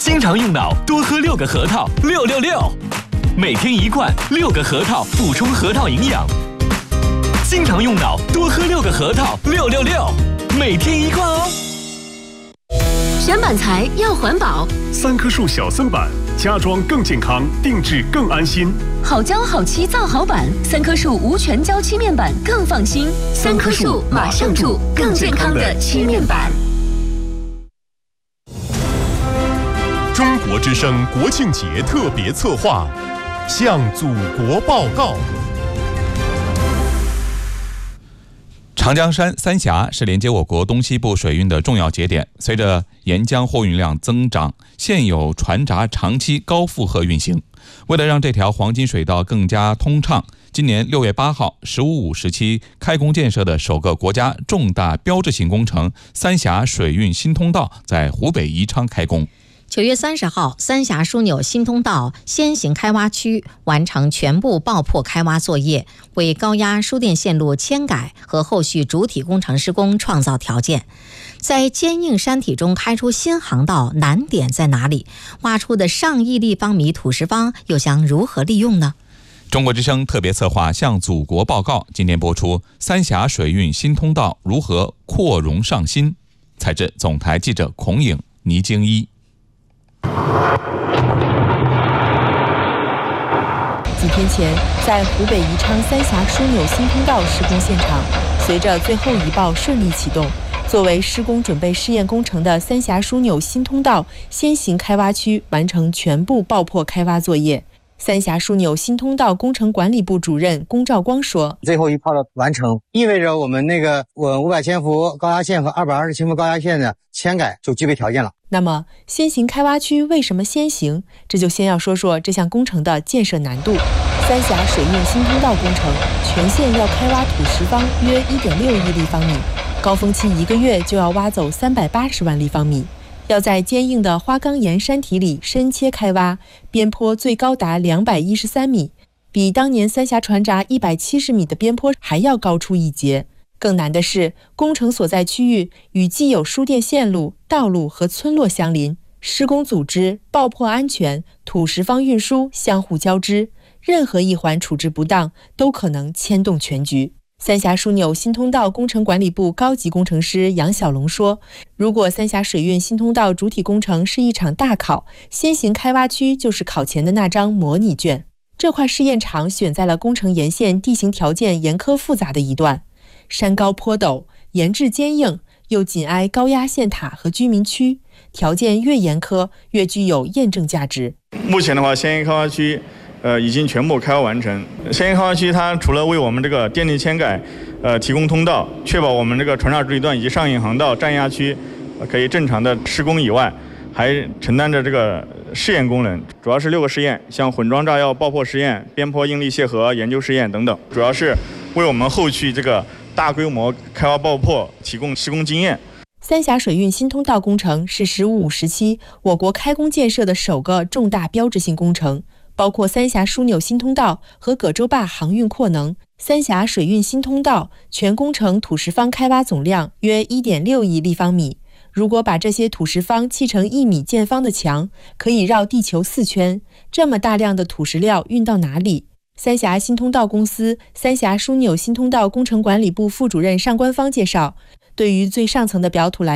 经常用脑，多喝6个核桃，666。每天1罐，6个核桃，补充核桃营养。经常用脑，多喝6个核桃，666。每天1罐哦。 选板材要环保 ，3棵树小森板，家装更健康，定制更安心。 好胶好漆造好板，3棵树无全胶漆面板更放心。3棵树马上住更健康的漆面板。 中国之声国庆节特别策划，向祖国报告。 长江三峡是连接我国东西部水运的重要节点，随着沿江货运量增长，现有船闸长期高负荷运行。为了让这条黄金水道更加通畅，今年6月8号15.5时期开工建设的首个国家重大标志性工程三峡水运新通道在湖北宜昌开工。 9月30号，三峡枢纽新通道先行开挖区完成全部爆破开挖作业，为高压输电线路迁改和后续主体工程施工创造条件。在坚硬山体中开出新航道，难点在哪里？挖出的上亿立方米土石方又将如何利用呢？ 中国之声特别策划向祖国报告，今天播出三峡水运新通道如何扩容上新。采自总台记者孔颖、倪京一。 几天前，在湖北宜昌三峡枢纽新通道施工现场，随着最后一爆顺利启动，作为施工准备试验工程的三峡枢纽新通道先行开挖区完成全部爆破开挖作业。三峡枢纽新通道工程管理部主任龚兆光说：“ 最后一炮的完成，意味着我们500千伏高压线和220千伏高压线的迁改就具备条件了。” 那么，先行开挖区为什么先行？这就先要说说这项工程的建设难度。三峡水运新通道工程全线要开挖土石方约1.6亿立方米，高峰期1个月就要挖走380万立方米。要在坚硬的花岗岩山体里深切开挖，边坡最高达213米，比当年三峡船闸170米的边坡还要高出一截。更难的是，工程所在区域与既有输电线路、道路和村落相邻，施工组织、爆破安全、土石方运输相互交织，任何一环处置不当，都可能牵动全局。三峡枢纽新通道工程管理部高级工程师杨小龙说：“如果三峡水运新通道主体工程是一场大考，先行开挖区就是考前的那张模拟卷。这块试验场选在了工程沿线地形条件严苛复杂的一段。山高坡陡，岩质坚硬，又紧挨高压线塔和居民区，条件越严苛，越具有验证价值。 目前的话，先行开挖区，已经全部开挖完成。先行开挖区它除了为我们这个电力迁改，提供通道，确保我们这个船闸主体段以及上引航道、站压区，可以正常的施工以外，还承担着这个试验功能，主要是6个试验，像混装炸药爆破试验、边坡应力楔合研究试验等等，主要是为我们后续这个大规模开挖爆破提供施工经验。 三峡水运新通道工程是15.5时期我国开工建设的首个重大标志性工程，包括三峡枢纽新通道和葛洲坝航运扩能。三峡水运新通道全工程土石方开挖总量约1.6亿立方米。如果把这些土石方砌成1米见方的墙，可以绕地球4圈。这么大量的土石料运到哪里？三峡新通道公司三峡枢纽新通道工程管理部副主任尚官方介绍，对于最上层的表土来